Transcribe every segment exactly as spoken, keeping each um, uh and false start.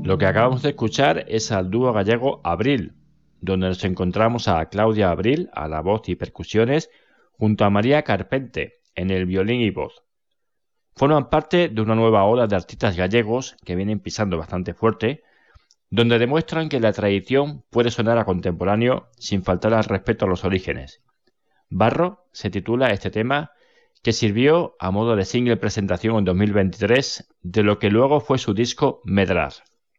Lo que acabamos de escuchar es al dúo gallego Abril, donde nos encontramos a Claudia Abril a la voz y percusiones, junto a María Carpente en el violín y voz. Forman parte de una nueva ola de artistas gallegos que vienen pisando bastante fuerte, donde demuestran que la tradición puede sonar a contemporáneo sin faltar al respeto a los orígenes. Barro se titula este tema, que sirvió a modo de single presentación en dos mil veintitrés de lo que luego fue su disco Medrar.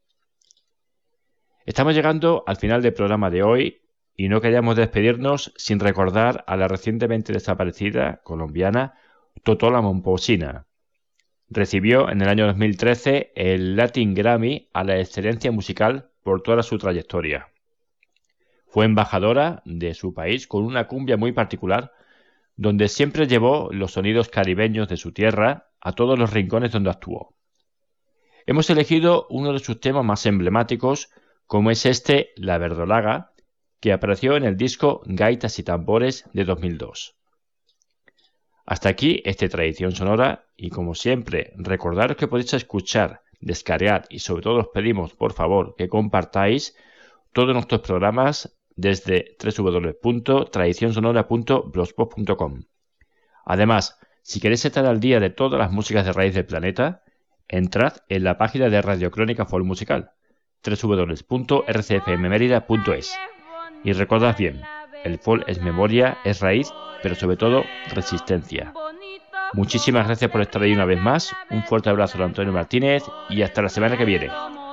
Estamos llegando al final del programa de hoy y no queríamos despedirnos sin recordar a la recientemente desaparecida colombiana Totola Momposina. Recibió en el año dos mil trece el Latin Grammy a la excelencia musical por toda su trayectoria. Fue embajadora de su país con una cumbia muy particular, donde siempre llevó los sonidos caribeños de su tierra a todos los rincones donde actuó. Hemos elegido uno de sus temas más emblemáticos, como es este La Verdolaga, que apareció en el disco Gaitas y Tambores de dos mil dos. Hasta aquí esta tradición sonora y, como siempre, recordaros que podéis escuchar, descargar y sobre todo os pedimos por favor que compartáis todos nuestros programas desde doble u doble u doble u punto tradición sonora punto blogspot punto com. Además, si queréis estar al día de todas las músicas de raíz del planeta, entrad en la página de Radio Crónica Folk Musical, doble u doble u doble u punto r c f m merida punto es. Y recordad bien, el folk es memoria, es raíz, pero sobre todo resistencia. Muchísimas gracias por estar ahí una vez más, un fuerte abrazo de Antonio Martínez y hasta la semana que viene.